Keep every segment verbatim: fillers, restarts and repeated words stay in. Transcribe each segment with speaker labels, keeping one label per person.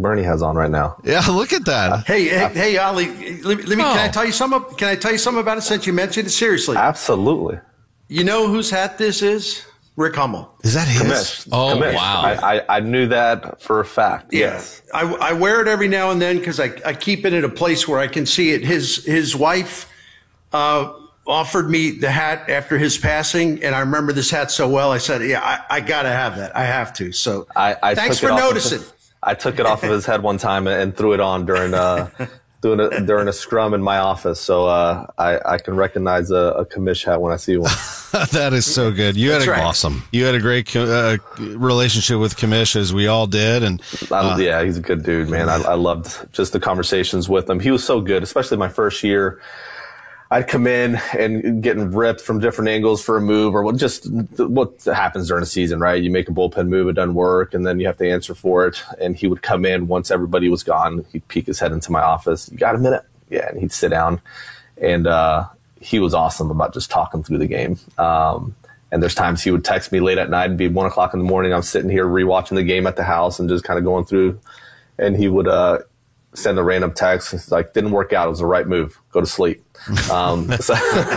Speaker 1: Bernie has on right now.
Speaker 2: Yeah, look at that.
Speaker 3: Hey, hey, hey, Ollie, let me, let me
Speaker 2: Oh.
Speaker 3: can I tell you something? Can I tell you something about it since you mentioned it? Seriously.
Speaker 1: Absolutely.
Speaker 3: You know whose hat this is? Rick Hummel.
Speaker 2: Is that his?
Speaker 1: Commish.
Speaker 4: Oh,
Speaker 1: Commish.
Speaker 4: wow.
Speaker 1: I, I, I knew that for a fact.
Speaker 3: Yeah.
Speaker 1: Yes.
Speaker 3: I, I wear it every now and then because I, I keep it in a place where I can see it. His his wife uh, offered me the hat after his passing, and I remember this hat so well. I said, yeah, I, I got to have that. I have to. So
Speaker 1: I, I
Speaker 3: thanks
Speaker 1: took
Speaker 3: for
Speaker 1: it off
Speaker 3: noticing.
Speaker 1: Of his, I took it off of his head one time and, and threw it on during uh, doing a, during a scrum in my office. So uh, I, I can recognize a, a commish hat when I see one.
Speaker 2: That is so good. You
Speaker 3: That's
Speaker 2: had a,
Speaker 3: right.
Speaker 2: awesome. You had a great uh, relationship with Commish, as we all did, and uh,
Speaker 1: I, yeah, he's a good dude, man. I, I loved just the conversations with him. He was so good, especially my first year. I'd come in and getting ripped from different angles for a move or what just what happens during a season, right? You make a bullpen move, it doesn't work, and then you have to answer for it. And he would come in once everybody was gone. He'd peek his head into my office. You got a minute? Yeah, and he'd sit down. And uh, he was awesome about just talking through the game. Um, and there's times he would text me late at night and be one o'clock in the morning. I'm sitting here rewatching the game at the house and just kind of going through. And he would uh, send a random text. It's like, didn't work out. It was the right move. Go to sleep. Um, so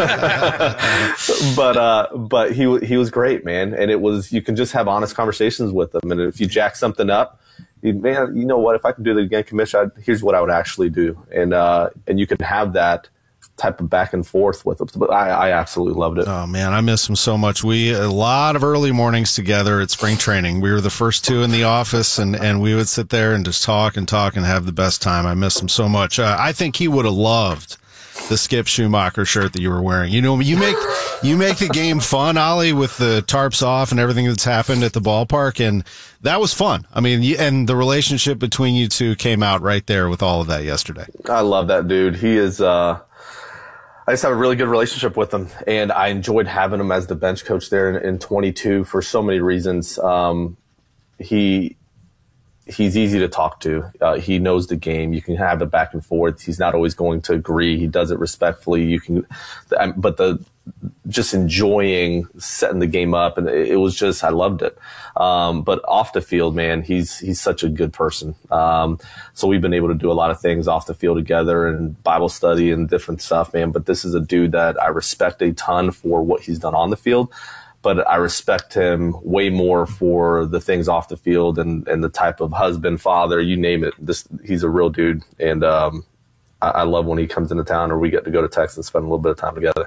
Speaker 1: but, uh, but he, he was great, man. And it was, you can just have honest conversations with him. And if you jack something up, you, man, you know what, if I could do that again, commission, I'd, here's what I would actually do. And, uh, and you can have that type of back and forth with him. But I, I absolutely loved it.
Speaker 2: oh man, I miss him so much. We a lot of early mornings together at spring training. We were the first two in the office, and and we would sit there and just talk and talk and have the best time. I miss him so much. Uh, I think he would have loved the Skip Schumacher shirt that you were wearing. You know, you make you make the game fun, Ollie, with the tarps off and everything that's happened at the ballpark, and that was fun. I mean, you, and the relationship between you two came out right there with all of that yesterday.
Speaker 1: I love that dude. He is, uh, I just have a really good relationship with him, and I enjoyed having him as the bench coach there in, in twenty-two for so many reasons. Um, he, he's easy to talk to. Uh, he knows the game. You can have it back and forth. He's not always going to agree. He does it respectfully. You can, but the, just enjoying setting the game up. And it, it was just, I loved it. Um, but off the field, man, he's, he's such a good person. Um, so we've been able to do a lot of things off the field together and Bible study and different stuff, man. But this is a dude that I respect a ton for what he's done on the field. But I respect him way more for the things off the field and, and the type of husband, father, you name it. This, he's a real dude. And um, I, I love when he comes into town or we get to go to Texas and spend a little bit of time together.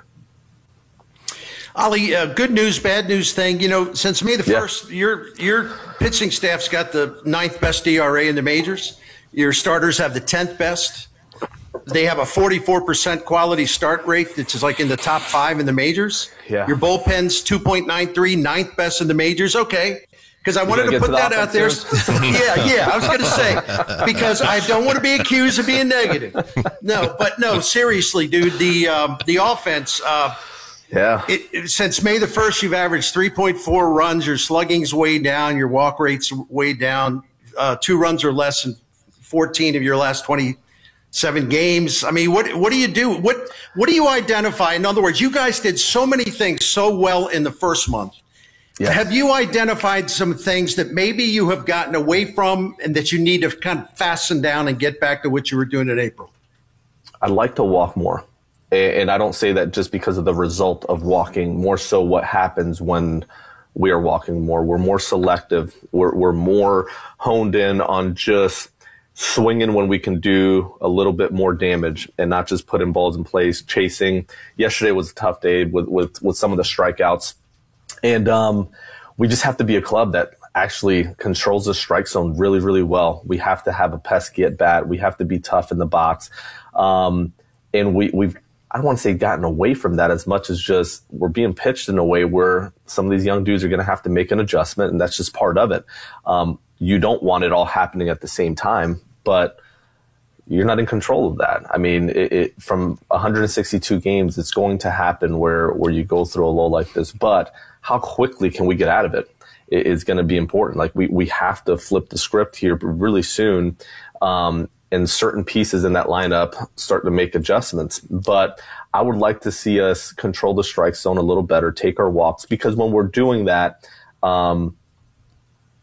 Speaker 3: Ollie, uh, good news, bad news thing. You know, since May the
Speaker 1: Yeah.
Speaker 3: first, your your pitching staff's got the ninth best E R A in the majors. Your starters have the tenth best. They have a forty-four percent quality start rate, which is like in the top five in the majors.
Speaker 1: Yeah.
Speaker 3: Your bullpen's two point nine three, ninth best in the majors. Okay. Because I wanted to
Speaker 1: gonna
Speaker 3: put
Speaker 1: get to
Speaker 3: that
Speaker 1: the
Speaker 3: out there. yeah, yeah. I was going to say, because I don't want to be accused of being negative. No, but no, seriously, dude, the um, the offense, uh,
Speaker 1: Yeah.
Speaker 3: it, it, since May the first, you've averaged three point four runs. Your slugging's way down. Your walk rate's way down. Uh, two runs or less in fourteen of your last twenty-seven games. I mean, what what do you do? What what do you identify? In other words, you guys did so many things so well in the first month.
Speaker 1: Yes.
Speaker 3: Have you identified some things that maybe you have gotten away from and that you need to kind of fasten down and get back to what you were doing in April?
Speaker 1: I'd like to walk more. And I don't say that just because of the result of walking, more so what happens when we are walking more. We're more selective. We're, we're more honed in on just swinging when we can do a little bit more damage and not just putting balls in place, chasing. Yesterday was a tough day with, with, with some of the strikeouts. And um, we just have to be a club that actually controls the strike zone really, really well. We have to have a pesky at bat. We have to be tough in the box. Um, and we, we've, I don't want to say gotten away from that as much as just we're being pitched in a way where some of these young dudes are going to have to make an adjustment, and that's just part of it. Um, you don't want it all happening at the same time, but you're not in control of that. I mean, it, it, from one hundred sixty-two games, it's going to happen where, where you go through a lull like this, but how quickly can we get out of it? It is going to be important. Like we, we have to flip the script here really soon. Um, and certain pieces in that lineup start to make adjustments. But I would like to see us control the strike zone a little better, take our walks, because when we're doing that, um,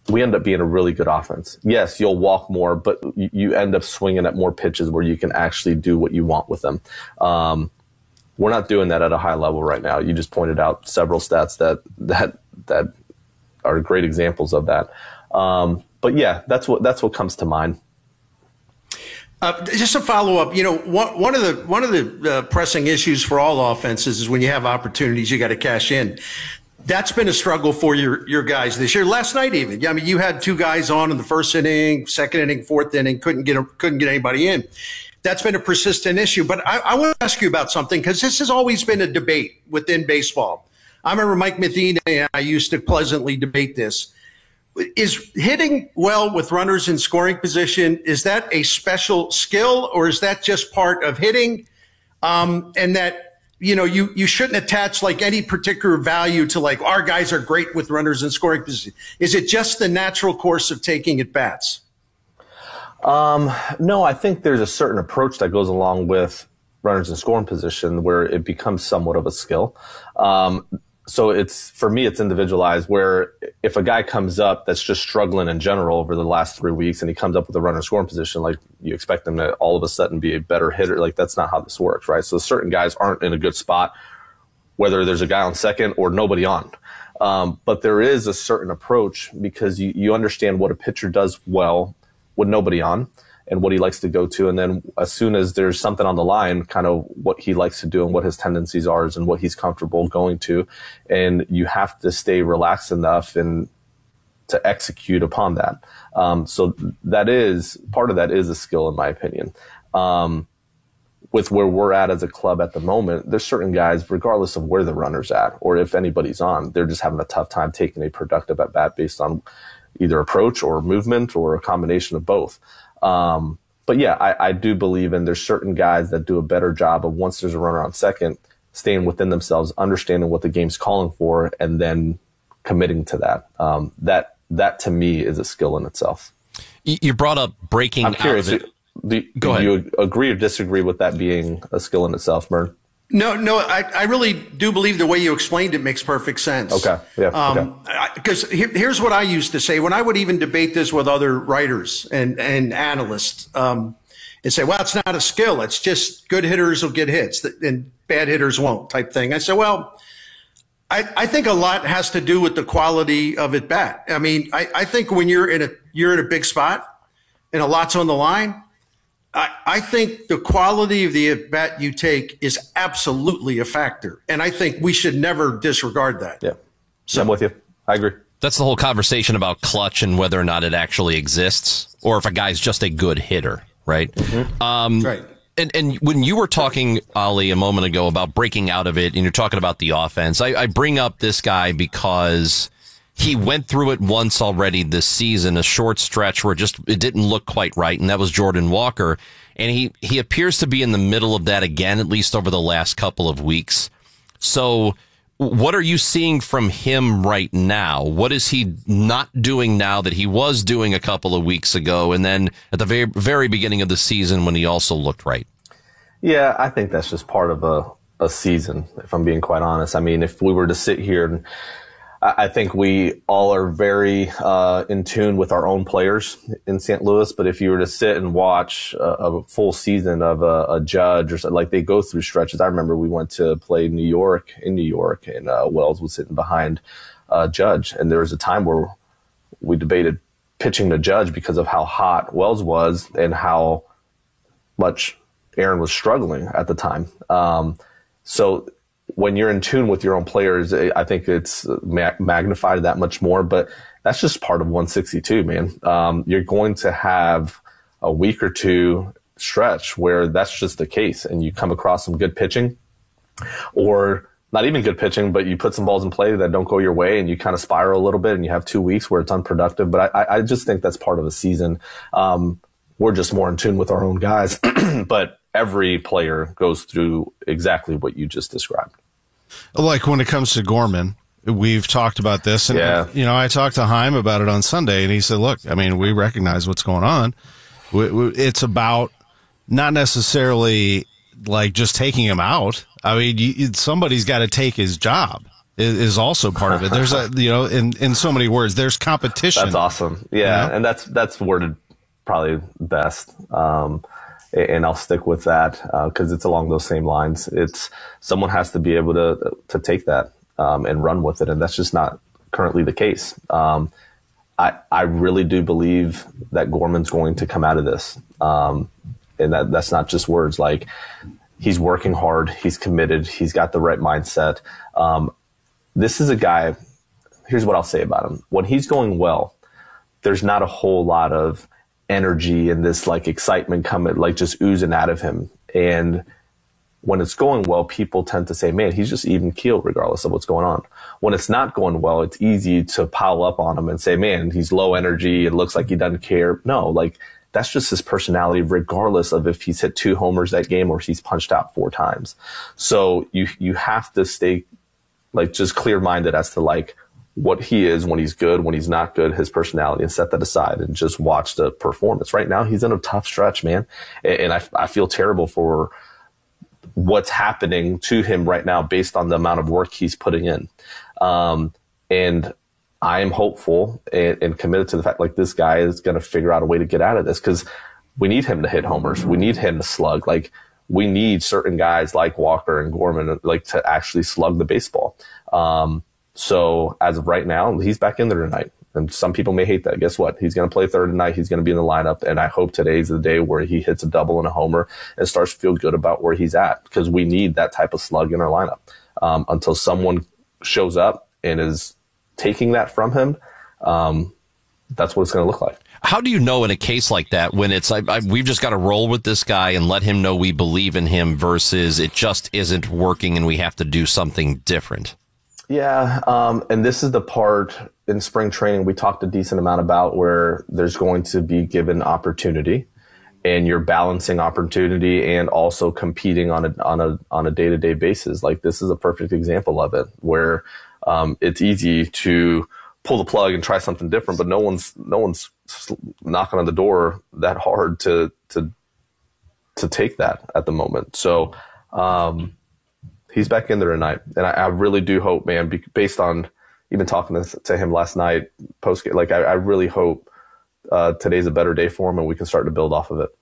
Speaker 1: we end up being a really good offense. Yes, you'll walk more, but you, you end up swinging at more pitches where you can actually do what you want with them. Um, we're not doing that at a high level right now. You just pointed out several stats that that that are great examples of that. Um, but yeah, that's what that's what comes to mind.
Speaker 3: Uh, just a follow up, you know, one, one of the one of the uh, pressing issues for all offenses is when you have opportunities, you got to cash in. That's been a struggle for your your guys this year. Last night, even. I mean, you had two guys on in the first inning, second inning, fourth inning, couldn't get couldn't get anybody in. That's been a persistent issue. But I, I want to ask you about something, because this has always been a debate within baseball. I remember Mike Matheny and I used to pleasantly debate this. Is hitting well with runners in scoring position, is that a special skill, or is that just part of hitting? Um, and that, you know, you, you shouldn't attach like any particular value to like, our guys are great with runners in scoring position. Is it just the natural course of taking at bats?
Speaker 1: Um, no, I think there's a certain approach that goes along with runners in scoring position where it becomes somewhat of a skill. Um, So it's, for me, it's individualized, where if a guy comes up that's just struggling in general over the last three weeks and he comes up with a runner scoring position, like, you expect him to all of a sudden be a better hitter. Like, that's not how this works, right? So certain guys aren't in a good spot, whether there's a guy on second or nobody on. Um, but there is a certain approach, because you, you understand what a pitcher does well with nobody on, and what he likes to go to. And then as soon as there's something on the line, kind of what he likes to do and what his tendencies are and what he's comfortable going to. And you have to stay relaxed enough and to execute upon that. Um, so that is, part of that is a skill, in my opinion. Um, with where we're at as a club at the moment, there's certain guys, regardless of where the runner's at or if anybody's on, they're just having a tough time taking a productive at bat based on either approach or movement or a combination of both. Um, but yeah, I, I do believe in there's certain guys that do a better job of, once there's a runner on second, staying within themselves, understanding what the game's calling for, and then committing to that. Um, that, that to me is a skill in itself.
Speaker 4: You brought up breaking
Speaker 1: I'm curious,
Speaker 4: out of it.
Speaker 1: Do,
Speaker 4: Go
Speaker 1: do you
Speaker 4: ahead.
Speaker 1: agree or disagree with that being a skill in itself, Mern?
Speaker 3: No, no, I, I really do believe the way you explained it makes perfect sense.
Speaker 1: Okay, yeah,
Speaker 3: Um, because here, here's what I used to say when I would even debate this with other writers and, and analysts, um, and say, well, it's not a skill. It's just good hitters will get hits and bad hitters won't, type thing. I said, well, I, I think a lot has to do with the quality of at bat. I mean, I, I think when you're in a, you're in a big spot and a lot's on the line, I, I think the quality of the at bat you take is absolutely a factor. And I think we should never disregard that.
Speaker 1: Yeah. So I'm with you. I agree.
Speaker 4: That's the whole conversation about clutch and whether or not it actually exists, or if a guy's just a good hitter, right? Mm-hmm. Um,
Speaker 3: right.
Speaker 4: And, and when you were talking, Ali, a moment ago about breaking out of it, and you're talking about the offense, I, I bring up this guy because he went through it once already this season, a short stretch where just it didn't look quite right, and that was Jordan Walker. And he, he appears to be in the middle of that again, at least over the last couple of weeks. So what are you seeing from him right now? What is he not doing now that he was doing a couple of weeks ago, and then at the very, very beginning of the season when he also looked right?
Speaker 1: Yeah, I think that's just part of a, a season, if I'm being quite honest. I mean, if we were to sit here and I think we all are very uh, in tune with our own players in Saint Louis. But if you were to sit and watch a, a full season of a, a Judge, or something, like, they go through stretches. I remember we went to play New York in New York, and uh, Wells was sitting behind uh, Judge. And there was a time where we debated pitching to Judge because of how hot Wells was and how much Aaron was struggling at the time. Um, so when you're in tune with your own players, I think it's magnified that much more, but that's just part of one sixty-two, man. Um, you're going to have a week or two stretch where that's just the case, and you come across some good pitching, or not even good pitching, but you put some balls in play that don't go your way, and you kind of spiral a little bit, and you have two weeks where it's unproductive. But I, I just think that's part of the season. Um, we're just more in tune with our own guys, but every player goes through exactly what you just described.
Speaker 2: Like when it comes to Gorman, we've talked about this, and
Speaker 1: yeah.
Speaker 2: you know, I talked to Chaim about it on Sunday, and he said, look, I mean, we recognize what's going on. It's about not necessarily like just taking him out. I mean, you, somebody's got to take his job. is, is also part of it. There's a, you know, in, in so many words, there's competition.
Speaker 1: That's awesome. Yeah. You know? And that's, that's worded probably best. Um, and I'll stick with that, uh, cause it's along those same lines. It's someone has to be able to, to take that, um, and run with it. And that's just not currently the case. Um, I, I really do believe that Gorman's going to come out of this. Um, and that, that's not just words. Like, he's working hard. He's committed. He's got the right mindset. Um, this is a guy, here's what I'll say about him. When he's going well, there's not a whole lot of energy and this like excitement coming, like just oozing out of him. And when it's going well, people tend to say, man, he's just even keel regardless of what's going on. When it's not going well, it's easy to pile up on him and say, man, he's low energy. It looks like he doesn't care. No, like that's just his personality, regardless of if he's hit two homers that game or he's punched out four times. So you, you have to stay like just clear minded as to like what he is when he's good, when he's not good, his personality, and set that aside and just watch the performance. Right now, he's in a tough stretch, man. And I, I feel terrible for what's happening to him right now based on the amount of work he's putting in. Um, and I am hopeful and, and committed to the fact like this guy is going to figure out a way to get out of this, because we need him to hit homers. We need him to slug. Like, we need certain guys like Walker and Gorman like to actually slug the baseball. Um, so as of right now, he's back in there tonight. And some people may hate that. Guess what? He's going to play third tonight. He's going to be in the lineup. And I hope today's the day where he hits a double and a homer and starts to feel good about where he's at, because we need that type of slug in our lineup. Um, until someone shows up and is taking that from him, um, that's what it's going to look like.
Speaker 4: How do you know in a case like that when it's I, I, we've just got to roll with this guy and let him know we believe in him versus it just isn't working and we have to do something different?
Speaker 1: Yeah, um, and this is the part in spring training we talked a decent amount about, where there's going to be given opportunity, and you're balancing opportunity and also competing on a on a on a day-to-day basis. Like, this is a perfect example of it, where um, it's easy to pull the plug and try something different, but no one's no one's knocking on the door that hard to to to take that at the moment. So. Um, He's back in there tonight, and I, I really do hope, man, be, based on even talking to, to him last night, post like I, I really hope uh, today's a better day for him, and we can start to build off of it.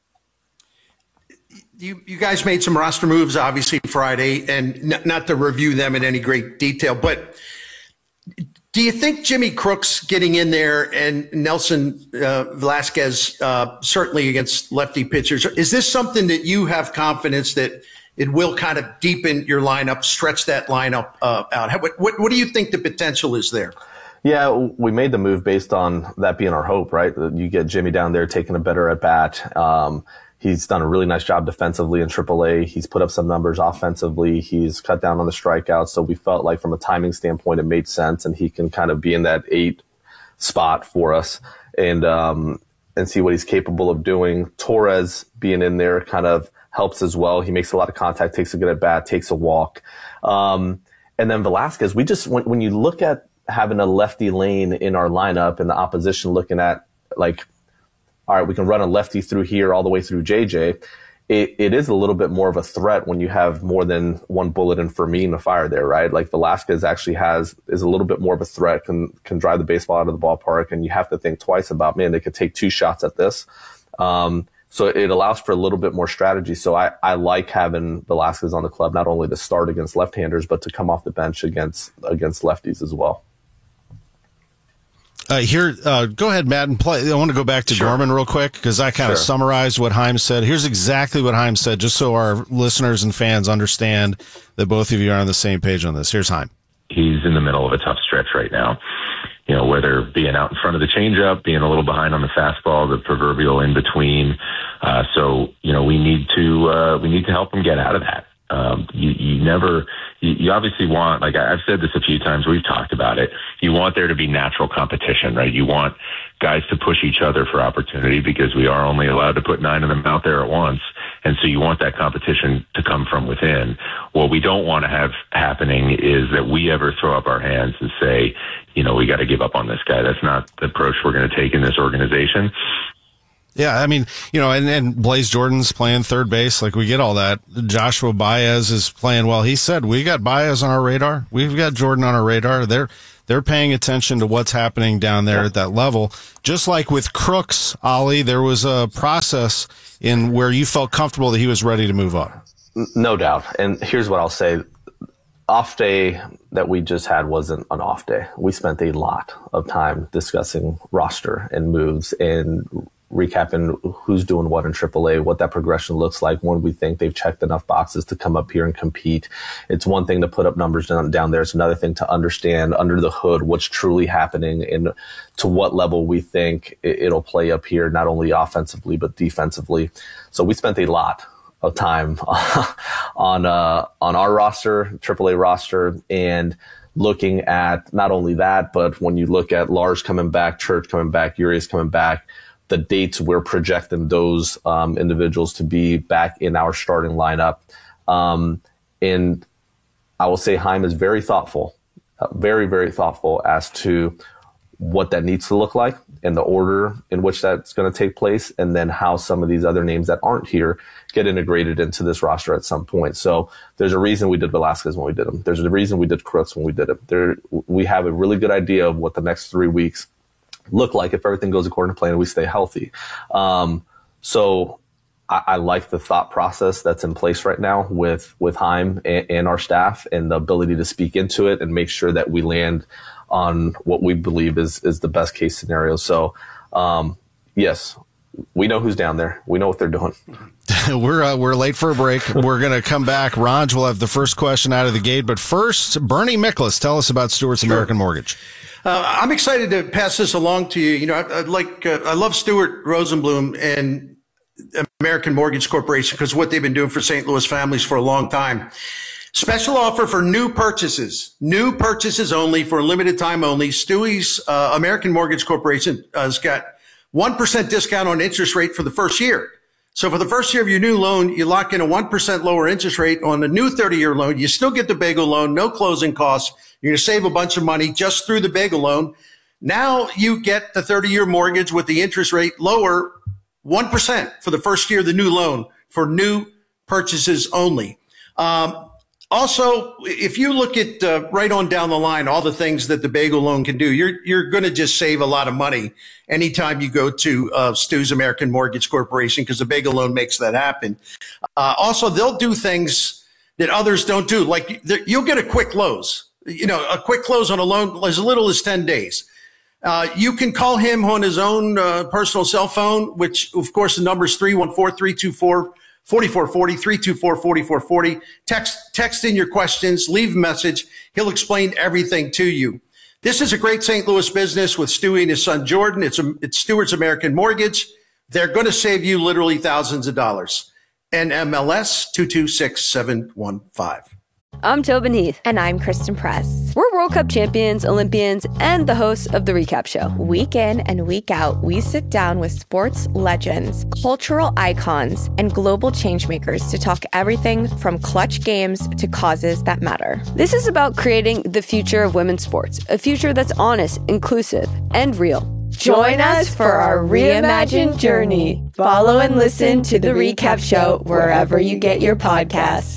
Speaker 3: You, you guys made some roster moves, obviously, Friday, and n- not to review them in any great detail, but do you think Jimmy Crooks getting in there and Nelson uh, Velasquez, uh, certainly against lefty pitchers, is this something that you have confidence that it will kind of deepen your lineup, stretch that lineup uh, out? What, what, what do you think the potential is there?
Speaker 1: Yeah, we made the move based on that being our hope, right? You get Jimmy down there taking a better at bat. Um, he's done a really nice job defensively in triple A. He's put up some numbers offensively. He's cut down on the strikeouts. So we felt like from a timing standpoint, it made sense, and he can kind of be in that eight spot for us and, um, and see what he's capable of doing. Torres being in there kind of helps as well. He makes a lot of contact, takes a good at bat, takes a walk. Um, and then Velasquez, we just, when, when you look at having a lefty lane in our lineup and the opposition looking at like, all right, we can run a lefty through here all the way through J J. It, it is a little bit more of a threat when you have more than one bullet in Fermin to fire there, right? Like Velasquez actually has, is a little bit more of a threat, can, can drive the baseball out of the ballpark. And you have to think twice about, man, they could take two shots at this. Um, So it allows for a little bit more strategy. So I, I like having Velasquez on the club, not only to start against left-handers, but to come off the bench against against lefties as well.
Speaker 2: Uh, here, uh, go ahead, Matt, and play. I want to go back to sure. Gorman real quick, because I kind of sure. summarized what Heim said. Here's exactly what Heim said, just so our listeners and fans understand that both of you are on the same page on this. Here's Heim.
Speaker 5: He's in the middle of a tough stretch right now. You know, whether being out in front of the changeup, being a little behind on the fastball, the proverbial in between. Uh, so, you know, we need to, uh, we need to help him get out of that. Um, you, you never, you, you obviously want, like I've said this a few times, we've talked about it. You want there to be natural competition, right? You want guys to push each other for opportunity, because we are only allowed to put nine of them out there at once. And so you want that competition to come from within. What we don't want to have happening is that we ever throw up our hands and say, you know, we got to give up on this guy. That's not the approach we're going to take in this organization.
Speaker 2: Yeah, I mean, you know, and, and Blaze Jordan's playing third base. Like, we get all that. Joshua Baez is playing well. He said, we got Baez on our radar. We've got Jordan on our radar. They're they're paying attention to what's happening down there at that level. Just like with Crooks, Ollie, there was a process in where you felt comfortable that he was ready to move up.
Speaker 1: No doubt. And here's what I'll say. Off day that we just had wasn't an off day. We spent a lot of time discussing roster and moves and recapping who's doing what in triple A, what that progression looks like, when we think they've checked enough boxes to come up here and compete. It's one thing to put up numbers down, down there. It's another thing to understand under the hood what's truly happening and to what level we think it, it'll play up here, not only offensively, but defensively. So we spent a lot of time on uh, on our roster, triple A roster, and looking at not only that, but when you look at Lars coming back, Church coming back, Urias coming back, the dates we're projecting those um, individuals to be back in our starting lineup. Um, and I will say Chaim is very thoughtful, uh, very, very thoughtful as to what that needs to look like and the order in which that's going to take place, and then how some of these other names that aren't here get integrated into this roster at some point. So there's a reason we did Velasquez when we did him. There's a reason we did Crooks when we did it. There, we have a really good idea of what the next three weeks look like if everything goes according to plan and we stay healthy. Um, so I, I like the thought process that's in place right now with, with Chaim and, and our staff, and the ability to speak into it and make sure that we land on what we believe is, is the best case scenario. So, um, yes, we know who's down there. We know what they're doing.
Speaker 2: we're uh, we're late for a break. We're going to come back. Ronj will have the first question out of the gate. But first, Bernie Miklasz, tell us about Stewart's sure. American Mortgage.
Speaker 3: Uh, I'm excited to pass this along to you. You know, I, I like uh, I love Stuart Rosenblum and American Mortgage Corporation because of what they've been doing for Saint Louis families for a long time. Special offer for new purchases, new purchases only for a limited time only. Stewie's uh, American Mortgage Corporation uh, has got one percent discount on interest rate for the first year. So for the first year of your new loan, you lock in a one percent lower interest rate on the new thirty year loan. You still get the bagel loan, no closing costs. You're going to save a bunch of money just through the bagel loan. Now you get the thirty year mortgage with the interest rate lower one percent for the first year of the new loan for new purchases only. Um, Also, if you look at uh, right on down the line, all the things that the bagel loan can do, you're you're going to just save a lot of money anytime you go to uh, Stu's American Mortgage Corporation, because the bagel loan makes that happen. Uh, also, they'll do things that others don't do. Like you'll get a quick close, you know, a quick close on a loan as little as ten days. Uh, you can call him on his own uh, personal cell phone, which, of course, the number is three one four, three two four, four four four zero, three two four, four four four zero. Text, text in your questions, leave a message. He'll explain everything to you. This is a great Saint Louis business with Stewie and his son, Jordan. It's, a, it's Stewart's American Mortgage. They're going to save you literally thousands of dollars. N M L S two two six seven one five.
Speaker 6: I'm Tobin Heath.
Speaker 7: And I'm Kristen Press.
Speaker 6: We're World Cup champions, Olympians, and the hosts of The Recap Show.
Speaker 7: Week in and week out, we sit down with sports legends, cultural icons, and global changemakers to talk everything from clutch games to causes that matter.
Speaker 6: This is about creating the future of women's sports, a future that's honest, inclusive, and real.
Speaker 7: Join us for our reimagined journey. Follow and listen to The Recap Show wherever you get your podcasts.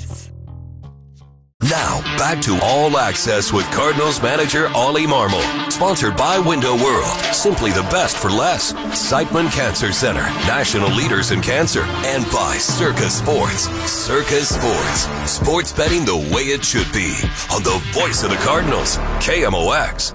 Speaker 8: Now, back to All Access with Cardinals manager Ollie Marmol. Sponsored by Window World. Simply the best for less. Siteman Cancer Center. National leaders in cancer. And by Circa Sports. Circa Sports. Sports betting the way it should be. On the voice of the Cardinals. K M O X.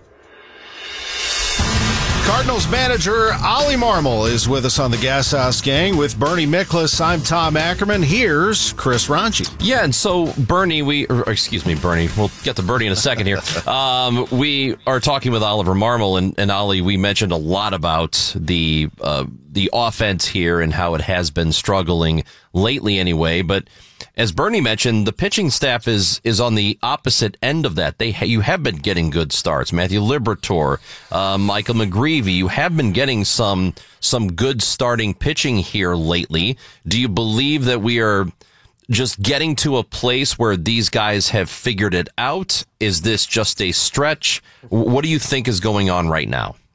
Speaker 2: Cardinals manager Ollie Marmol is with us on the Gas House Gang with Bernie Miklasz. I'm Tom Ackerman. Here's Chris Ronchi.
Speaker 4: Yeah, and so Bernie, we, or excuse me, Bernie, we'll get to Bernie in a second here. Um, we are talking with Oliver Marmol, and, and Ollie, we mentioned a lot about the uh, the offense here and how it has been struggling lately anyway, but as Bernie mentioned, the pitching staff is is on the opposite end of that. They ha- you have been getting good starts. Matthew Liberatore, uh, Michael McGreevy, you have been getting some some good starting pitching here lately. Do you believe that we are just getting to a place where these guys have figured it out? Is this just a stretch? What do you think is going on right now?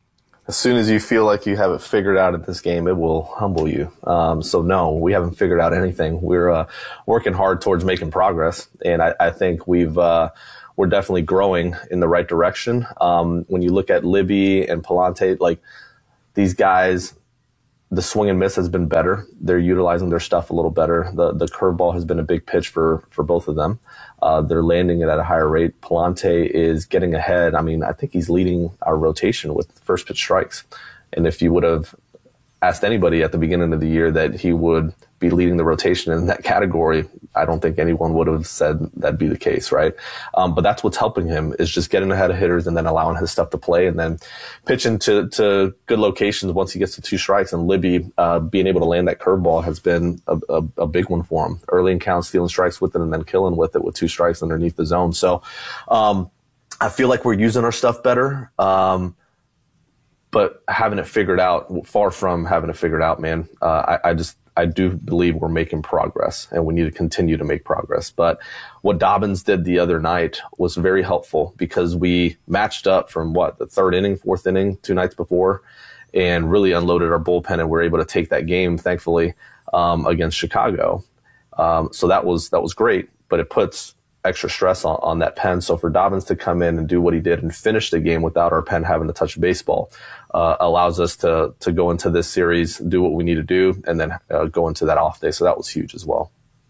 Speaker 1: as soon as you feel like you have it figured out at this game, it will humble you. Um, so no, we haven't figured out anything. We're uh, working hard towards making progress, and I, I think we've uh, we're definitely growing in the right direction. Um, when you look at Libby and Palante, like these guys, the swing and miss has been better. They're utilizing their stuff a little better. The the curveball has been a big pitch for for both of them. Uh, they're landing it at a higher rate. Palante is getting ahead. I mean, I think he's leading our rotation with first pitch strikes. And if you would have asked anybody at the beginning of the year that he would be leading the rotation in that category, I don't think anyone would have said that'd be the case, right? Um, but that's what's helping him, is just getting ahead of hitters and then allowing his stuff to play and then pitching to, to good locations once he gets to two strikes. And Libby uh, being able to land that curveball has been a, a, a big one for him. Early in counts, stealing strikes with it and then killing with it with two strikes underneath the zone. So um, I feel like we're using our stuff better. Um, but having it figured out, far from having it figured out, man, uh, I, I just, I do believe we're making progress and we need to continue to make progress. But what Dobbins did the other night was very helpful because we matched up from what, the third inning, fourth inning, two nights before, and really unloaded our bullpen and were able to take that game, thankfully, um, against Chicago. Um, so that was, that was great, but it puts extra stress on, on that pen. So for Dobbins to come in and do what he did and finish the game without our pen having to touch a baseball uh, allows us to to go into this series, do what we need to do, and then uh, go into that off day. So that was huge as well.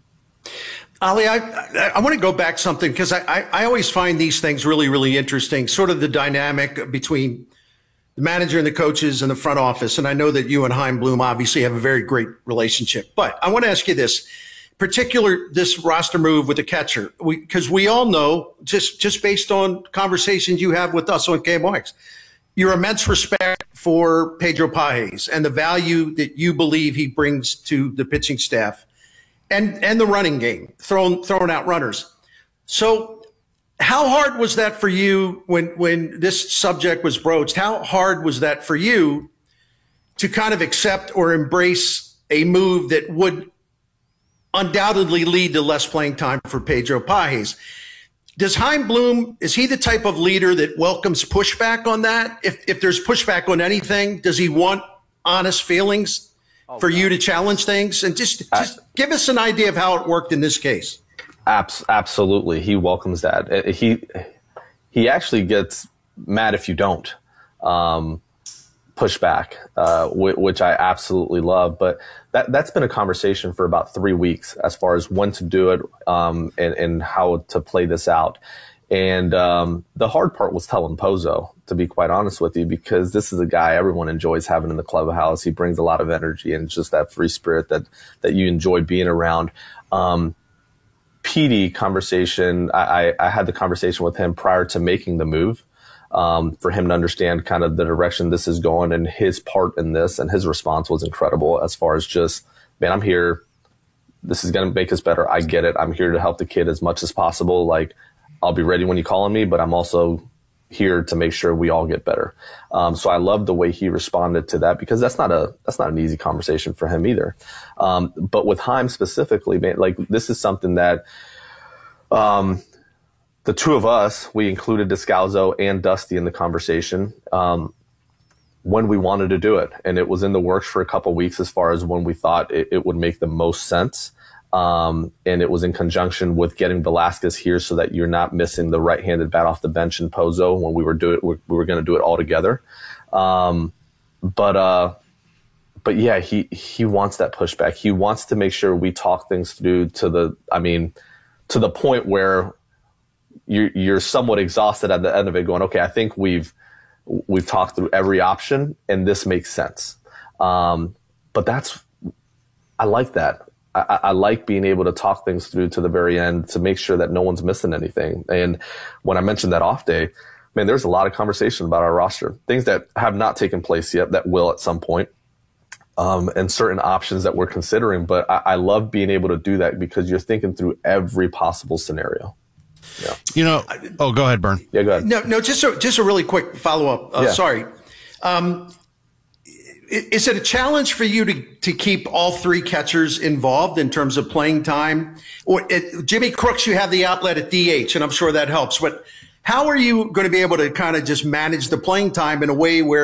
Speaker 3: Ali, I, I, I want to go back something because I, I, I always find these things really, really interesting, sort of the dynamic between the manager and the coaches and the front office. And I know that you and Chaim Bloom obviously have a very great relationship. But I want to ask you this. Particular this roster move with the catcher, because we, we all know, just just based on conversations you have with us on K M O X, your immense respect for Pedro Pages and the value that you believe he brings to the pitching staff and and the running game, throwing throwing out runners. So how hard was that for you when when this subject was broached? How hard was that for you to kind of accept or embrace a move that would undoubtedly lead to less playing time for Pedro Pages? Does Chaim Bloom, is he the type of leader that welcomes pushback on that? If if there's pushback on anything, does he want honest feelings oh, for God. you to challenge things? And just, just I, give us an idea of how it worked in this case.
Speaker 1: Abs- absolutely. He welcomes that. He, he actually gets mad if you don't. Um, pushback, uh, w- which I absolutely love. But that, that's been a conversation for about three weeks as far as when to do it um, and, and how to play this out. And um, the hard part was telling Pozo, to be quite honest with you, because this is a guy everyone enjoys having in the clubhouse. He brings a lot of energy and just that free spirit that, that you enjoy being around. Um, P D conversation, I, I had the conversation with him prior to making the move. Um, for him to understand kind of the direction this is going and his part in this, and his response was incredible as far as just, man, I'm here. This is going to make us better. I get it. I'm here to help the kid as much as possible. Like, I'll be ready when you call on me, but I'm also here to make sure we all get better. Um, so I love the way he responded to that, because that's not a, that's not an easy conversation for him either. Um, but with Chaim specifically, man, like this is something that, um, the two of us, we included Descalzo and Dusty in the conversation um, when we wanted to do it. And it was in the works for a couple of weeks as far as when we thought it, it would make the most sense. Um, and it was in conjunction with getting Velasquez here so that you're not missing the right-handed bat off the bench in Pozo when we were do it. We, we were going to do it all together. Um, but uh, but yeah, he he wants that pushback. He wants to make sure we talk things through to the, I mean, to the point where You're, you're somewhat exhausted at the end of it going, okay, I think we've, we've talked through every option and this makes sense. Um, but that's, I like that. I, I like being able to talk things through to the very end to make sure that no one's missing anything. And when I mentioned that off day, man, there's a lot of conversation about our roster, things that have not taken place yet that will at some point. Um, and certain options that we're considering, but I, I love being able to do that because you're thinking through every possible scenario. Yeah.
Speaker 2: You know, oh, go ahead, Bern.
Speaker 1: Yeah, go ahead.
Speaker 3: No, no, just a, just a really quick follow-up. Uh,
Speaker 1: yeah.
Speaker 3: Sorry. Um, is it a challenge for you to, to keep all three catchers involved in terms of playing time? Or it, Jimmy Crooks, you have the outlet at D H, and I'm sure that helps. But how are you going to be able to kind of just manage the playing time in a way where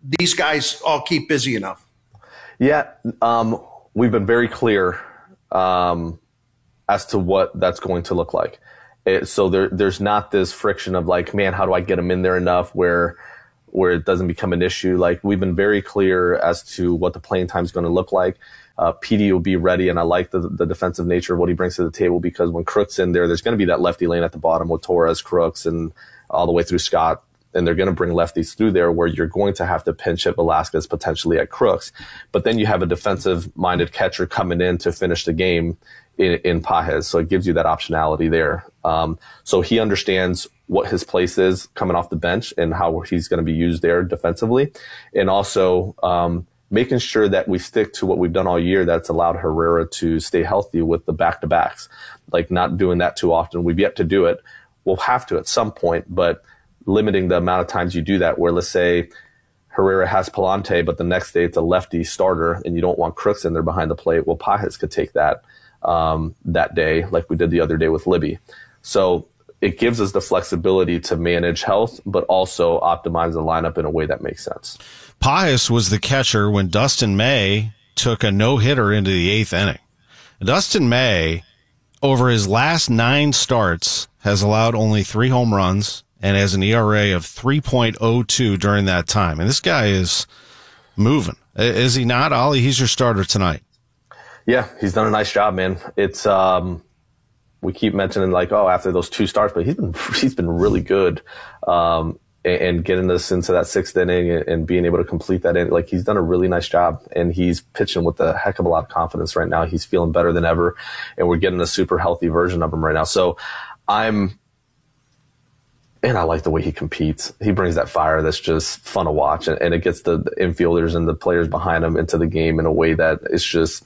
Speaker 3: these guys all keep busy enough?
Speaker 1: Yeah, um, we've been very clear um, as to what that's going to look like. It, so there, there's not this friction of like, man, how do I get them in there enough where where it doesn't become an issue? Like, we've been very clear as to what the playing time is going to look like. Uh, P D will be ready, and I like the, the defensive nature of what he brings to the table, because when Crooks in there, there's going to be that lefty lane at the bottom with Torres, Crooks, and all the way through Scott. And they're going to bring lefties through there where you're going to have to pinch hit Velasquez potentially at Crooks. But then you have a defensive-minded catcher coming in to finish the game in, in Pages. So it gives you that optionality there. Um, so he understands what his place is coming off the bench and how he's going to be used there defensively. And also um, making sure that we stick to what we've done all year that's allowed Herrera to stay healthy with the back-to-backs. Like, not doing that too often. We've yet to do it. We'll have to at some point, but limiting the amount of times you do that, where let's say Herrera has Palante, but the next day it's a lefty starter and you don't want Crooks in there behind the plate. Well, Pages could take that um, that day, like we did the other day with Libby. So it gives us the flexibility to manage health, but also optimize the lineup in a way that makes sense.
Speaker 2: Pages was the catcher when Dustin May took a no-hitter into the eighth inning. Dustin May, over his last nine starts, has allowed only three home runs and has an E R A of three point oh two during that time. And this guy is moving. Is he not, Ollie? He's your starter tonight.
Speaker 1: Yeah, he's done a nice job, man. It's um, we keep mentioning like, oh, after those two starts, but he's been he's been really good, um, and, and getting us into that sixth inning and, and being able to complete that in. Like, he's done a really nice job, and he's pitching with a heck of a lot of confidence right now. He's feeling better than ever, and we're getting a super healthy version of him right now. So I'm. And I like the way he competes. He brings that fire that's just fun to watch, and, and it gets the, the infielders and the players behind him into the game in a way that it's just,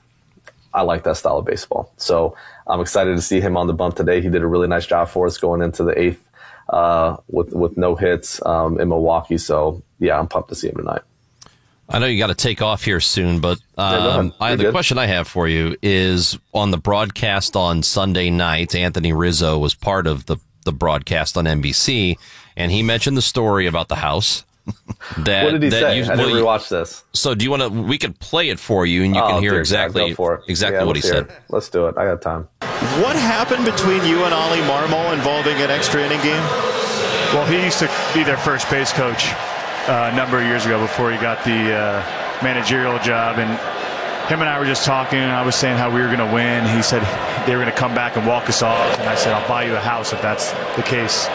Speaker 1: I like that style of baseball. So I'm excited to see him on the bump today. He did a really nice job for us going into the eighth uh, with with no hits um, in Milwaukee. So yeah, I'm pumped to see him tonight.
Speaker 4: I know you got to take off here soon, but um, I, the good. question I have for you is, on the broadcast on Sunday night, Anthony Rizzo was part of the the broadcast on N B C, and he mentioned the story about the house. That,
Speaker 1: what did he
Speaker 4: that
Speaker 1: say?
Speaker 4: You,
Speaker 1: I didn't
Speaker 4: well,
Speaker 1: rewatch this.
Speaker 4: So do you want to, we could play it for you and you
Speaker 1: oh,
Speaker 4: can hear
Speaker 1: dear
Speaker 4: exactly,
Speaker 1: God, go for it.
Speaker 4: exactly
Speaker 1: yeah,
Speaker 4: what he said.
Speaker 1: It. Let's do it. I got time.
Speaker 9: What happened between you and Ollie Marmol involving an extra inning game?
Speaker 10: Well, he used to be their first base coach uh, a number of years ago before he got the uh, managerial job, and him and I were just talking, and I was saying how we were going to win. He said they were going to come back and walk us off, and I said, I'll buy you a house if that's the case.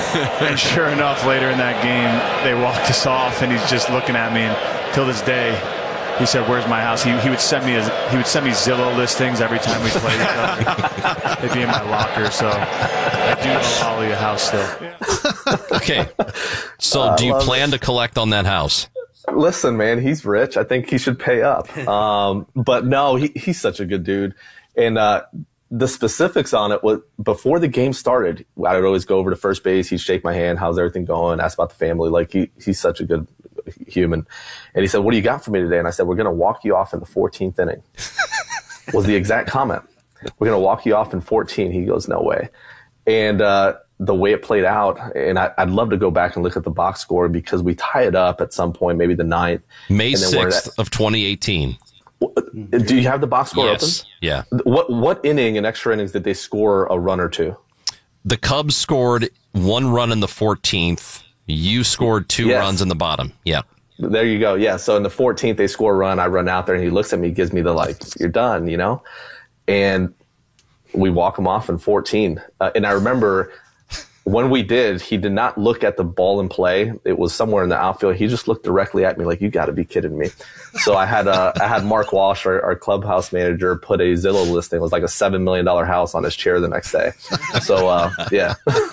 Speaker 10: And sure enough, later in that game, they walked us off, and he's just looking at me, and till this day, he said, "Where's my house?" He, he would send me his, he would send me Zillow listings every time we played each other. They'd be in my locker, so I do owe Ollie a house still. Yeah.
Speaker 4: Okay, so uh, do you plan it. to collect on that house?
Speaker 1: Listen, man, he's rich. I think he should pay up. Um, but no, he, he's such a good dude. And uh, the specifics on it was, before the game started, I would always go over to first base. He'd shake my hand. How's everything going? Ask about the family. Like, he, he's such a good human. And he said, what do you got for me today? And I said, we're going to walk you off in the fourteenth inning. Was the exact comment. We're going to walk you off in fourteen. He goes, no way. And uh, the way it played out, and I, I'd love to go back and look at the box score, because we tie it up at some point, maybe the ninth.
Speaker 4: May sixth of twenty eighteen.
Speaker 1: Do you have the box score
Speaker 4: yes.
Speaker 1: open?
Speaker 4: Yeah.
Speaker 1: What what inning in extra innings did they score a run or two?
Speaker 4: The Cubs scored one run in the fourteenth. You scored two yes. runs in the bottom. Yeah.
Speaker 1: There you go. Yeah. So in the fourteenth, they score a run. I run out there, and he looks at me, gives me the, like, you're done, you know? And we walk him off in fourteen. Uh, and I remember when we did, he did not look at the ball in play. It was somewhere in the outfield. He just looked directly at me like, you got to be kidding me. So I had uh, I had Mark Walsh, our, our clubhouse manager, put a Zillow listing. It was like a seven million dollars house on his chair the next day. So, uh, yeah.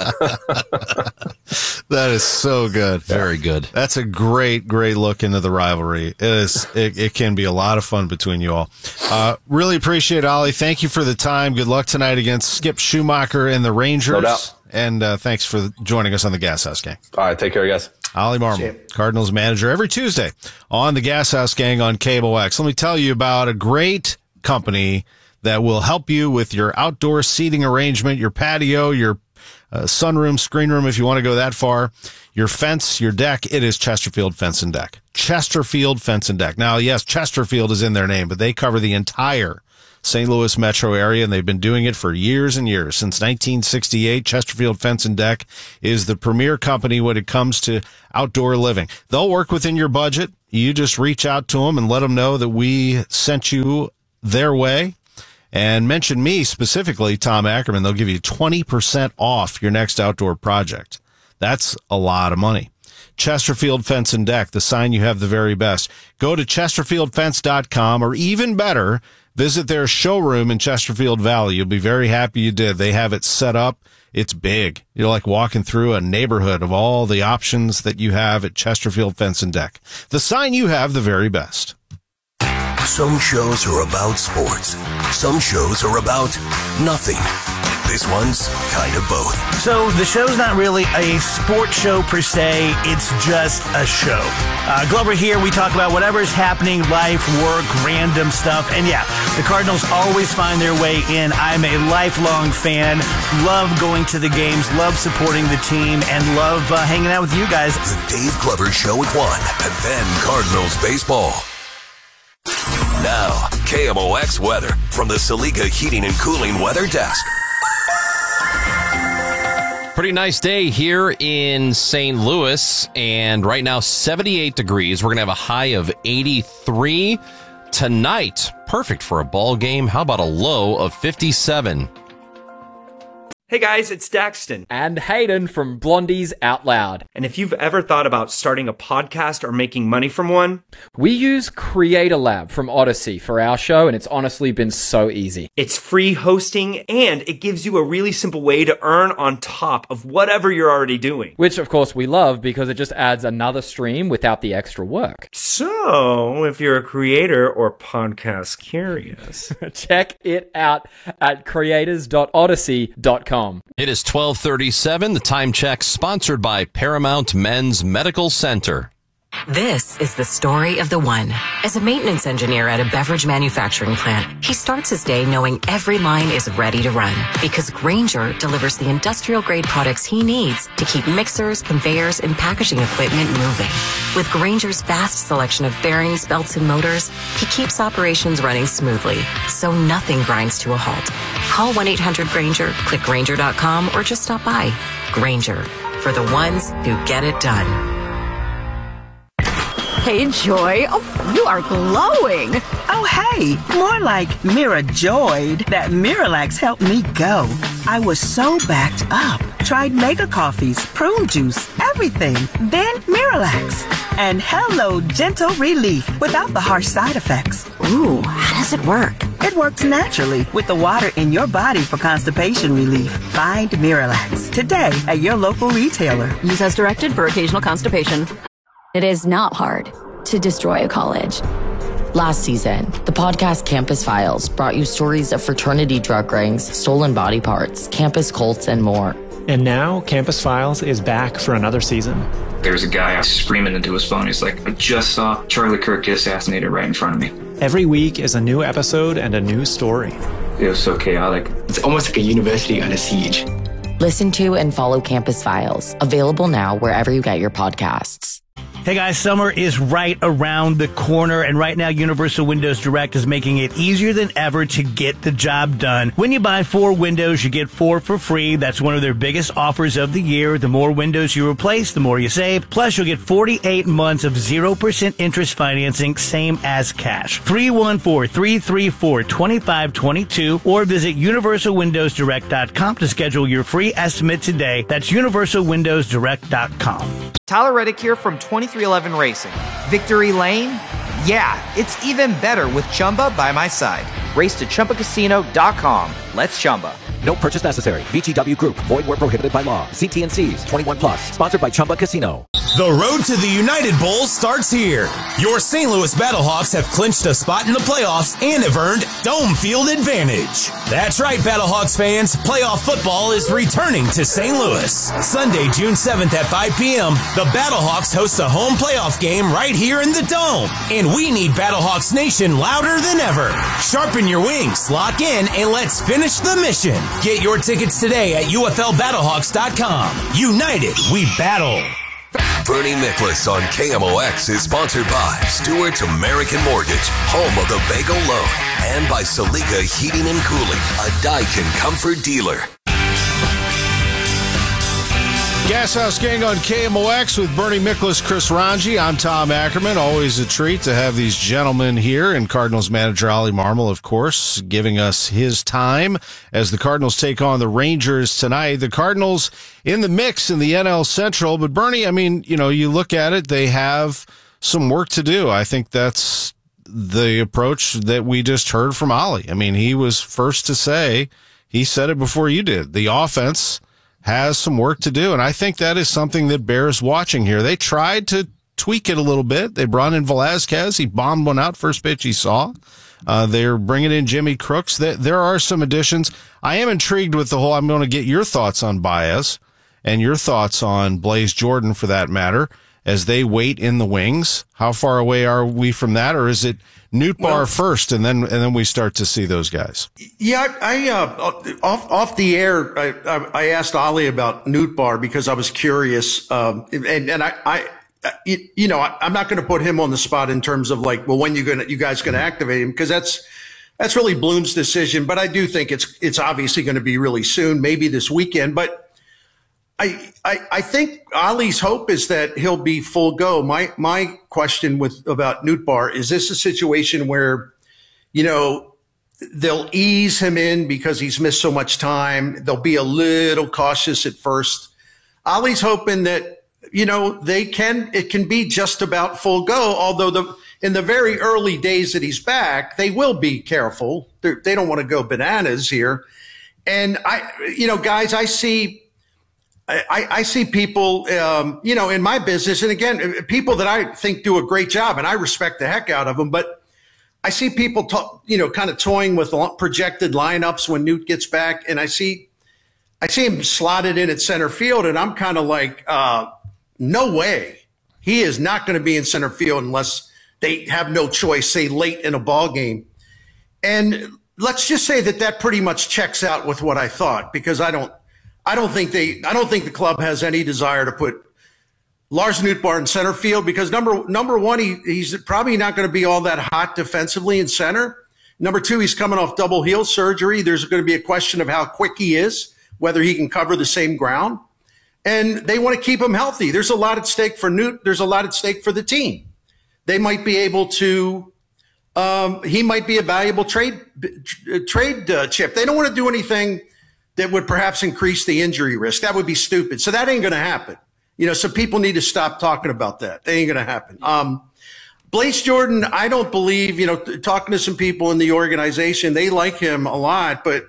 Speaker 2: That is so good.
Speaker 4: Very good.
Speaker 2: That's a great, great look into the rivalry. It is. It, it can be a lot of fun between you all. Uh, really appreciate it, Ollie. Thank you for the time. Good luck tonight against Skip Schumacher and the Rangers.
Speaker 1: No doubt.
Speaker 2: And uh, thanks for joining us on the Gas House Gang.
Speaker 1: All right, take care, guys.
Speaker 2: Ollie Marmol, Cardinals manager, every Tuesday on the Gas House Gang on Cable X. Let me tell you about a great company that will help you with your outdoor seating arrangement, your patio, your uh, sunroom, screen room, if you want to go that far. Your fence, your deck, it is Chesterfield Fence and Deck. Chesterfield Fence and Deck. Now, yes, Chesterfield is in their name, but they cover the entire Saint Louis metro area, and they've been doing it for years and years. Since nineteen sixty-eight, Chesterfield Fence and Deck is the premier company when it comes to outdoor living. They'll work within your budget. You just reach out to them and let them know that we sent you their way. And mention me specifically, Tom Ackerman. They'll give you twenty percent off your next outdoor project. That's a lot of money. Chesterfield Fence and Deck, the sign you have the very best. Go to chesterfield fence dot com, or even better, visit their showroom in Chesterfield Valley. You'll be very happy you did. They have it set up. It's big. You're like walking through a neighborhood of all the options that you have at Chesterfield Fence and Deck. The sign you have the very best.
Speaker 8: Some shows are about sports. Some shows are about nothing. This one's kind of both.
Speaker 11: So the show's not really a sports show per se. It's just a show. Uh, Glover here, we talk about whatever's happening, life, work, random stuff. And yeah, the Cardinals always find their way in. I'm a lifelong fan. Love going to the games, love supporting the team, and love uh, hanging out with you guys.
Speaker 8: The Dave Glover Show at one, and then Cardinals baseball. Now, K M O X weather from the Saliga Heating and Cooling Weather Desk.
Speaker 4: Pretty nice day here in Saint Louis, and right now seventy-eight degrees. We're going to have a high of eighty-three tonight. Perfect for a ball game. How about a low of fifty-seven?
Speaker 12: Hey guys, it's Daxton.
Speaker 13: And Hayden from Blondies Out Loud.
Speaker 12: And if you've ever thought about starting a podcast or making money from one,
Speaker 13: we use Creator Lab from Odyssey for our show, and it's honestly been so easy.
Speaker 12: It's free hosting, and it gives you a really simple way to earn on top of whatever you're already doing.
Speaker 13: Which, of course, we love because it just adds another stream without the extra work.
Speaker 12: So, if you're a creator or podcast curious,
Speaker 13: check it out at creators dot odyssey dot com.
Speaker 4: It is twelve thirty-seven. The time check sponsored by Paramount Men's Medical Center.
Speaker 14: This is the story of the one. As a maintenance engineer at a beverage manufacturing plant, he starts his day knowing every line is ready to run because Grainger delivers the industrial-grade products he needs to keep mixers, conveyors, and packaging equipment moving. With Grainger's vast selection of bearings, belts, and motors, he keeps operations running smoothly, so nothing grinds to a halt. Call one eight hundred Grainger, click Grainger dot com, or just stop by. Grainger, for the ones who get it done.
Speaker 15: Hey, Joy. Oh, you are glowing.
Speaker 16: Oh, hey. More like Mira joyed that Miralax helped me go. I was so backed up. Tried mega coffees, prune juice, everything. Then Miralax. And hello, gentle relief without the harsh side effects.
Speaker 15: Ooh, how does it work?
Speaker 16: It works naturally with the water in your body for constipation relief. Find Miralax today at your local retailer.
Speaker 15: Use as directed for occasional constipation.
Speaker 17: It is not hard to destroy a college.
Speaker 18: Last season, the podcast Campus Files brought you stories of fraternity drug rings, stolen body parts, campus cults, and more.
Speaker 19: And now, Campus Files is back for another season.
Speaker 20: There's a guy screaming into his phone. He's like, I just saw Charlie Kirk get assassinated right in front of me.
Speaker 19: Every week is a new episode and a new story.
Speaker 20: It was so chaotic. It's almost like a university under siege.
Speaker 18: Listen to and follow Campus Files, available now wherever you get your podcasts.
Speaker 11: Hey guys, summer is right around the corner, and right now Universal Windows Direct is making it easier than ever to get the job done. When you buy four windows, you get four for free. That's one of their biggest offers of the year. The more windows you replace, the more you save. Plus, you'll get forty-eight months of zero percent interest financing, same as cash. three one four, three three four, two five two two or visit universal windows direct dot com to schedule your free estimate today. That's universal windows direct dot com.
Speaker 21: Tyler Reddick here from twenty-three eleven Racing. Victory Lane? Yeah, it's even better with Chumba by my side. Race to Chumba Casino dot com. Let's Chumba.
Speaker 22: No purchase necessary. V G W Group. Void where prohibited by law. See T and C's. twenty-one plus. Sponsored by Chumba Casino.
Speaker 23: The road to the United Bowl starts here. Your Saint Louis Battlehawks have clinched a spot in the playoffs and have earned Dome Field advantage. That's right, Battlehawks fans. Playoff football is returning to Saint Louis. Sunday, June seventh at five p.m., the Battlehawks host a home playoff game right here in the Dome. And we need Battlehawks Nation louder than ever. Sharpen your wings, lock in, and let's finish the mission. Get your tickets today at U F L Battlehawks dot com. United, we battle.
Speaker 8: Bernie Miklasz on K M O X is sponsored by Stewart's American Mortgage, home of the Bagel Loan, and by Salika Heating and Cooling, a Daikin comfort dealer.
Speaker 2: Gas House Gang on K M O X with Bernie Miklasz, Chris Ranji. I'm Tom Ackerman. Always a treat to have these gentlemen here, and Cardinals manager Ollie Marmol, of course, giving us his time as the Cardinals take on the Rangers tonight. The Cardinals in the mix in the N L Central, but Bernie, I mean, you know, you look at it, they have some work to do. I think that's the approach that we just heard from Ollie. I mean, he was first to say, he said it before you did, the offense has some work to do, and I think that is something that bears watching here. They tried to tweak it a little bit. They brought in Velasquez. He bombed one out first pitch he saw. Uh, they're bringing in Jimmy Crooks. There, there are some additions. I am intrigued with the whole, I'm going to get your thoughts on Baez and your thoughts on Blaze Jordan, for that matter, as they wait in the wings. How far away are we from that, or is it Nootbaar well, first, and then and then we start to see those guys?
Speaker 3: Yeah, I uh, off off the air, I, I asked Ollie about Nootbaar because I was curious, um, and and I, I you know I'm not going to put him on the spot in terms of like, well, when you gonna you guys going to activate him, because that's that's really Bloom's decision. But I do think it's it's obviously going to be really soon, maybe this weekend, but. I, I, I think Ollie's hope is that he'll be full go. My, my question with, about Nootbaar, is this a situation where, you know, they'll ease him in because he's missed so much time. They'll be a little cautious at first. Ollie's hoping that, you know, they can, it can be just about full go. Although the, in the very early days that he's back, they will be careful. They're, they don't want to go bananas here. And I, you know, guys, I see, I, I see people, um, you know, in my business, and again, people that I think do a great job, and I respect the heck out of them, but I see people, talk, you know, kind of toying with projected lineups when Newt gets back, and I see, I see him slotted in at center field, and I'm kind of like, uh, no way. He is not going to be in center field unless they have no choice, say late in a ball game. And let's just say that that pretty much checks out with what I thought, because I don't, I don't think they, I don't think the club has any desire to put Lars Nootbaar in center field, because number, number one, he, he's probably not going to be all that hot defensively in center. Number two, he's coming off double heel surgery. There's going to be a question of how quick he is, whether he can cover the same ground, and they want to keep him healthy. There's a lot at stake for Newt. There's a lot at stake for the team. They might be able to, um, he might be a valuable trade, trade uh, chip. They don't want to do anything that would perhaps increase the injury risk. That would be stupid. So that ain't going to happen. You know, so people need to stop talking about that. That ain't going to happen. Um, Blaze Jordan, I don't believe, you know, talking to some people in the organization, they like him a lot, but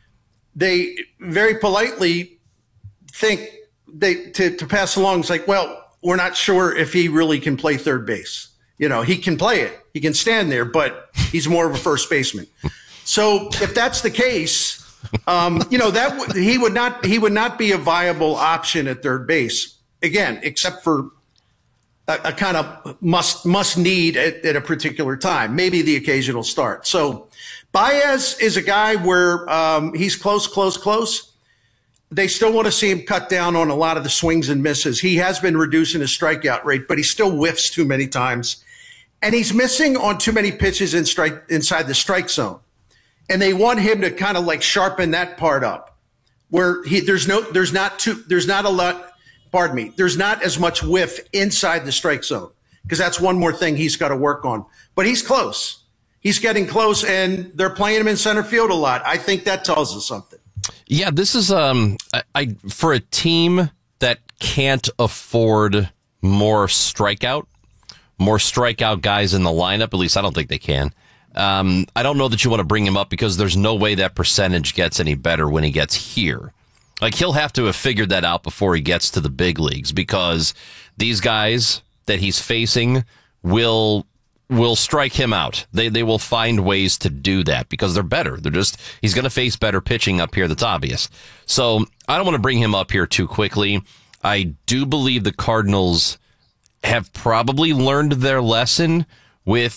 Speaker 3: they very politely think they, to, to pass along, it's like, well, we're not sure if he really can play third base. You know, he can play it. He can stand there, but he's more of a first baseman. So if that's the case, um, you know, that w- he would not, he would not be a viable option at third base again, except for a, a kind of must, must need at, at a particular time, maybe the occasional start. So Baez is a guy where, um, he's close, close, close. They still want to see him cut down on a lot of the swings and misses. He has been reducing his strikeout rate, but he still whiffs too many times, and he's missing on too many pitches in strike, inside the strike zone. And they want him to kind of like sharpen that part up, where he there's no there's not too there's not a lot, pardon me, there's not as much whiff inside the strike zone, because that's one more thing he's got to work on. But he's close. He's getting close, and they're playing him in center field a lot. I think that tells us something.
Speaker 4: Yeah, this is um I, I for a team that can't afford more strikeout, more strikeout guys in the lineup. At least I don't think they can. Um, I don't know that you want to bring him up, because there's no way that percentage gets any better when he gets here. Like, he'll have to have figured that out before he gets to the big leagues, because these guys that he's facing will will strike him out. They they will find ways to do that because they're better. They're just he's going to face better pitching up here. That's obvious. So I don't want to bring him up here too quickly. I do believe the Cardinals have probably learned their lesson with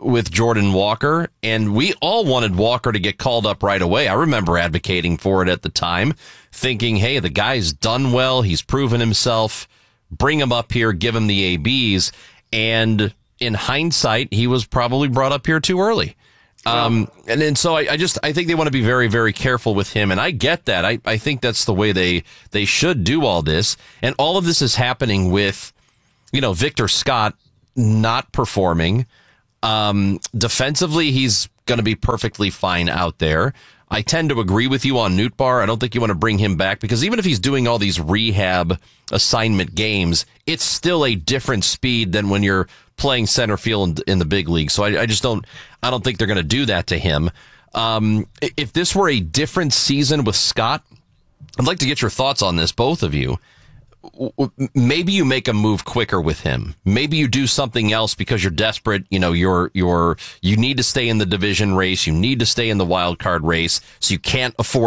Speaker 4: with Jordan Walker, and we all wanted Walker to get called up right away. I remember advocating for it at the time, thinking, hey, the guy's done well. He's proven himself. Bring him up here, give him the A Bs. And in hindsight, he was probably brought up here too early. Um, and then so I, I just, I think they want to be very, very careful with him. And I get that. I, I think that's the way they, they should do all this. And all of this is happening with, you know, Victor Scott not performing. Um, defensively, he's going to be perfectly fine out there. I tend to agree with you on Nootbaar. I don't think you want to bring him back because even if he's doing all these rehab assignment games, it's still a different speed than when you're playing center field in, in the big league. So I, I just don't, I don't think they're going to do that to him. Um, if this were a different season with Scott, I'd like to get your thoughts on this, both of you. Maybe you make a move quicker with him. Maybe you do something else because you're desperate. You know, you're, you're, you need to stay in the division race. You need to stay in the wild card race. So you can't afford